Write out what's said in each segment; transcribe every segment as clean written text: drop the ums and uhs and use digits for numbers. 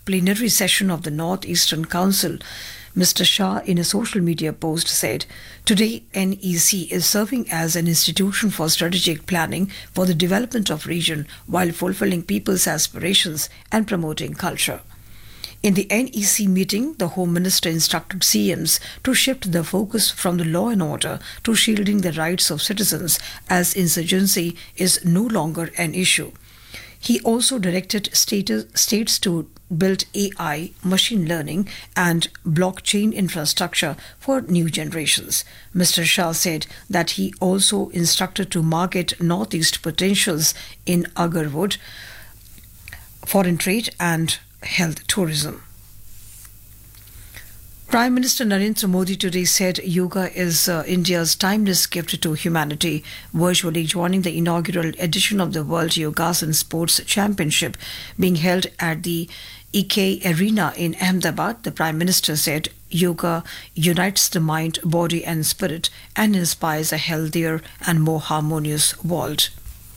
plenary session of the North-Eastern Council, Mr. Shah, in a social media post, said, "Today, NEC is serving as an institution for strategic planning for the development of region while fulfilling people's aspirations and promoting culture." In the NEC meeting, the Home Minister instructed CMs to shift the focus from the law and order to shielding the rights of citizens, as insurgency is no longer an issue. He also directed states to build AI, machine learning, and blockchain infrastructure for new generations. Mr. Shah said that he also instructed to market Northeast potentials in Agarwood, foreign trade, and health tourism. Prime Minister Narendra Modi today said yoga is India's timeless gift to humanity. Virtually joining the inaugural edition of the World Yogasan Sports Championship being held at the EK Arena in Ahmedabad, the Prime Minister said yoga unites the mind, body and spirit and inspires a healthier and more harmonious world.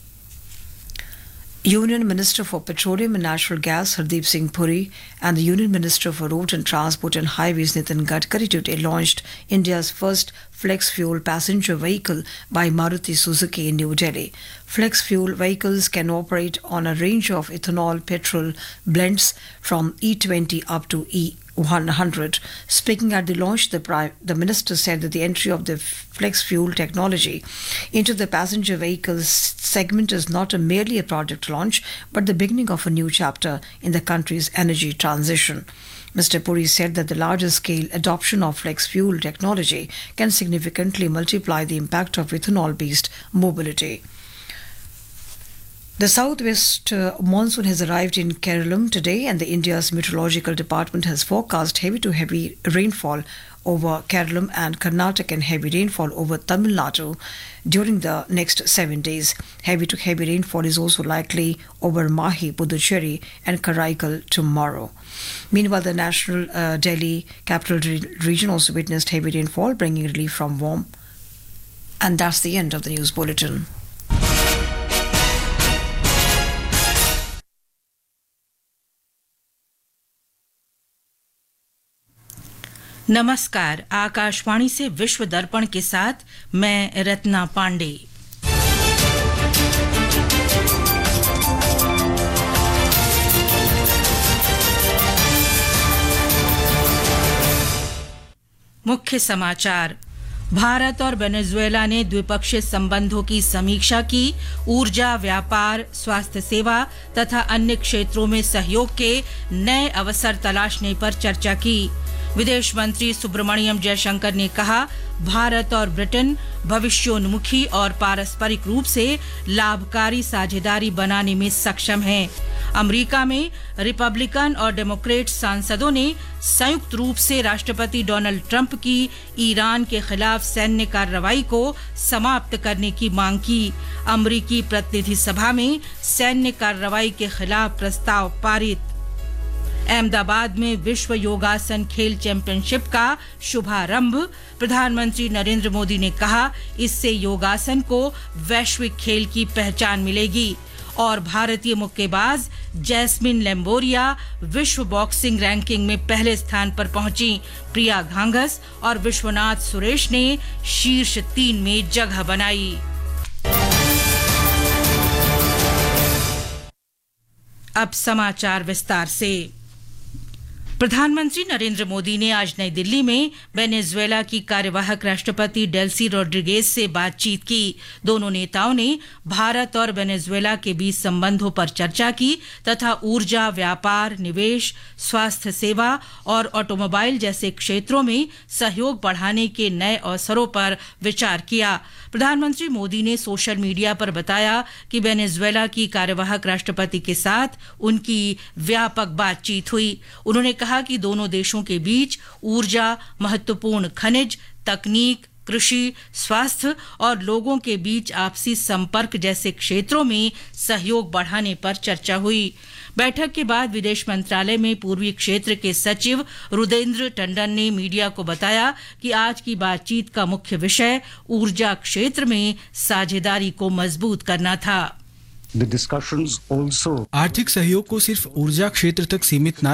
Union Minister for Petroleum and Natural Gas Hardeep Singh Puri and the Union Minister for Road and Transport and Highways Nitin Gadkari today launched India's first flex-fuel passenger vehicle by Maruti Suzuki in New Delhi. Flex-fuel vehicles can operate on a range of ethanol-petrol blends from E20 up to E100. Speaking at the launch, the minister said that the entry of the flex-fuel technology into the passenger vehicles segment is not merely a product launch, but the beginning of a new chapter in the country's energy transition. Mr. Puri said that the larger-scale adoption of flex-fuel technology can significantly multiply the impact of ethanol-based mobility. The southwest monsoon has arrived in Kerala today, and the India's meteorological department has forecast heavy to heavy rainfall over Kerala and Karnataka and heavy rainfall over Tamil Nadu during the next 7 days. Heavy to heavy rainfall is also likely over Mahi, Puducherry and Karaikal tomorrow. Meanwhile, the national Delhi capital region also witnessed heavy rainfall, bringing relief from warm. And that's the end of the news bulletin. नमस्कार, आकाशवाणी से विश्व दर्पण के साथ मैं रत्ना पांडे। मुख्य समाचार। भारत और वेनेजुएला ने द्विपक्षीय संबंधों की समीक्षा की। ऊर्जा, व्यापार, स्वास्थ्य सेवा तथा अन्य क्षेत्रों में सहयोग के नए अवसर तलाशने पर चर्चा की। विदेश मंत्री सुब्रमण्यम जयशंकर ने कहा, भारत और ब्रिटेन भविष्योन्मुखी और पारस्परिक रूप से लाभकारी साझेदारी बनाने में सक्षम हैं। अमेरिका में रिपब्लिकन और डेमोक्रेट सांसदों ने संयुक्त रूप से राष्ट्रपति डोनाल्ड ट्रंप की ईरान के खिलाफ सैन्य कार्रवाई को समाप्त करने की मांग की। अमेरिकी प्रतिनिधि सभा में सैन्य कार्रवाई के खिलाफ प्रस्ताव पारित। अहमदाबाद में विश्व योगासन खेल चैंपियनशिप का शुभारंभ। प्रधानमंत्री नरेंद्र मोदी ने कहा, इससे योगासन को वैश्विक खेल की पहचान मिलेगी। और भारतीय मुक्केबाज जैस्मिन लेम्बोरिया विश्व बॉक्सिंग रैंकिंग में पहले स्थान पर पहुंची। प्रिया घांगस और विश्वनाथ सुरेश ने शीर्ष 3 में जगह बनाई। अब समाचार विस्तार से। प्रधानमंत्री नरेंद्र मोदी ने आज नई दिल्ली में वेनेजुएला की कार्यवाहक राष्ट्रपति डेल्सी रोड्रिगेज से बातचीत की। दोनों नेताओं ने भारत और वेनेजुएला के बीच संबंधों पर चर्चा की तथा ऊर्जा, व्यापार, निवेश, स्वास्थ्य सेवा और ऑटोमोबाइल जैसे क्षेत्रों में सहयोग बढ़ाने के नए अवसरों पर विचार किया। प्रधानमंत्री मोदी ने सोशल मीडिया पर बताया कि वेनेजुएला की कार्यवाहक राष्ट्रपति के साथ उनकी व्यापक बातचीत हुई। उन्होंने कहा कि दोनों देशों के बीच ऊर्जा, महत्वपूर्ण खनिज, तकनीक, कृषि, स्वास्थ्य और लोगों के बीच आपसी संपर्क जैसे क्षेत्रों में सहयोग बढ़ाने पर चर्चा हुई। बैठक के बाद विदेश मंत्रालय में पूर्वी क्षेत्र के सचिव रुदेंद्र टंडन ने मीडिया को बताया कि आज की बातचीत का मुख्य विषय ऊर्जा क्षेत्र में साझेदारी को मजबूत करना था। आर्थिक सहयोग को सिर्फ ऊर्जा क्षेत्र तक सीमित न